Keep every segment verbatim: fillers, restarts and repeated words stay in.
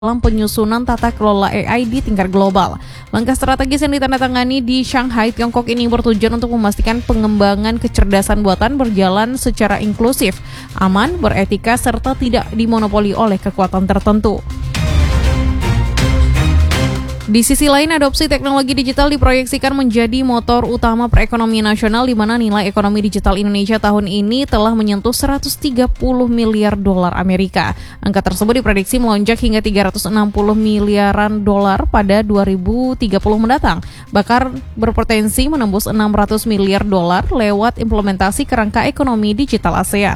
dalam penyusunan tata kelola A I di tingkat global. Langkah strategis yang ditandatangani di Shanghai, Tiongkok ini bertujuan untuk memastikan pengembangan kecerdasan buatan berjalan secara inklusif, aman, beretika, serta tidak dimonopoli oleh kekuatan tertentu. Di sisi lain, adopsi teknologi digital diproyeksikan menjadi motor utama perekonomian nasional, di mana nilai ekonomi digital Indonesia tahun ini telah menyentuh seratus tiga puluh miliar dolar Amerika. Angka tersebut diprediksi melonjak hingga tiga ratus enam puluh miliaran dolar pada dua ribu tiga puluh mendatang. Bahkan berpotensi menembus enam ratus miliar dolar lewat implementasi kerangka ekonomi digital ASEAN.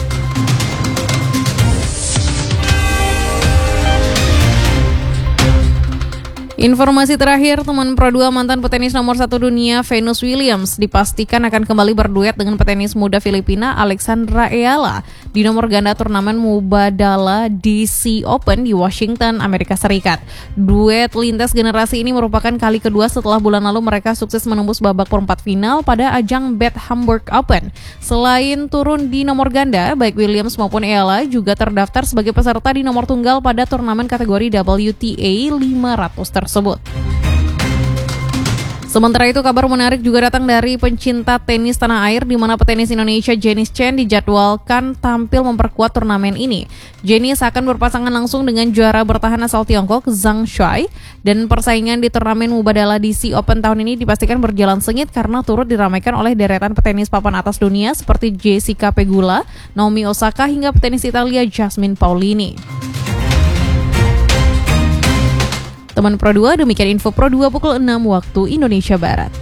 Informasi terakhir, teman Pro dua mantan petenis nomor satu dunia Venus Williams dipastikan akan kembali berduet dengan petenis muda Filipina Alexandra Ayala di nomor ganda turnamen Mubadala D C Open di Washington, Amerika Serikat. Duet lintas generasi ini merupakan kali kedua setelah bulan lalu mereka sukses menembus babak perempat final pada ajang Bad Hamburg Open. Selain turun di nomor ganda, baik Williams maupun Ayala juga terdaftar sebagai peserta di nomor tunggal pada turnamen kategori W T A lima ratus tersebut. Tersebut. Sementara itu, kabar menarik juga datang dari pencinta tenis tanah air, di mana petenis Indonesia Janice Chen dijadwalkan tampil memperkuat turnamen ini. Janice akan berpasangan langsung dengan juara bertahan asal Tiongkok Zhang Shuai, dan persaingan di turnamen Mubadala D C Open tahun ini dipastikan berjalan sengit karena turut diramaikan oleh deretan petenis papan atas dunia seperti Jessica Pegula, Naomi Osaka, hingga petenis Italia Jasmine Paolini. Teman Pro dua, demikian info Pro dua pukul enam waktu Indonesia Barat.